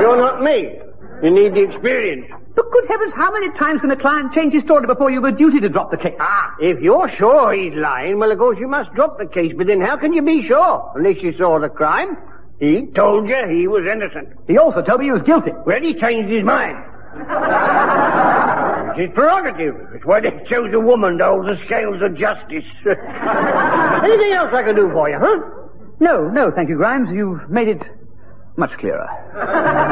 You're not me. You need the experience. But good heavens, how many times can a client change his story before you have a duty to drop the case? If you're sure he's lying, well, of course you must drop the case. But then how can you be sure? Unless you saw the crime. He told you he was innocent. He also told me he was guilty. Well, he changed his mind. It's his prerogative. It's why they chose a woman to hold the scales of justice. Anything else I can do for you, huh? No, thank you, Grimes. You've made it much clearer.